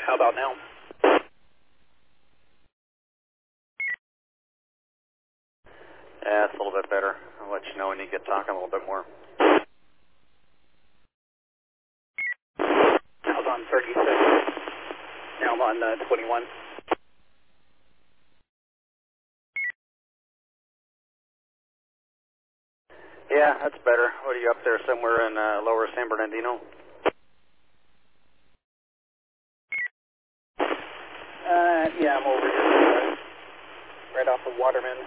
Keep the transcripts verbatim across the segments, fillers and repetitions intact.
How about now? Yeah, it's a little bit better. I'll let you know when you get talking a little bit more. I was on thirty-six. Now I'm on uh, twenty-one. Yeah, that's better. What are you up there somewhere in uh, lower San Bernardino? Uh, yeah, I'm over here, uh, right off of Waterman.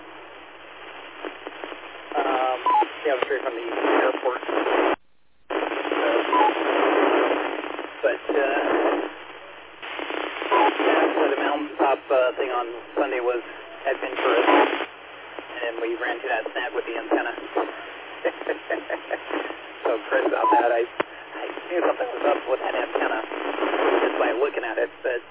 Um, yeah, I'm straight from the airport. Uh, but, uh, yeah, the mountaintop uh, thing on Sunday was adventurous, and we ran to that snag with the antenna. So Chris about that, I, I knew something was up with that antenna just by looking at it, but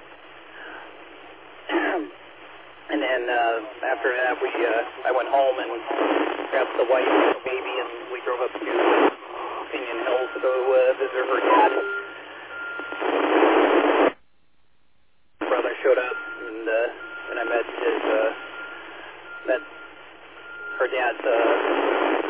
and then uh, after that we uh, I went home and grabbed the wife and the baby and we drove up to Pinion Hills to go uh, visit her dad. My brother showed up and uh, and I met his uh, met her dad's uh,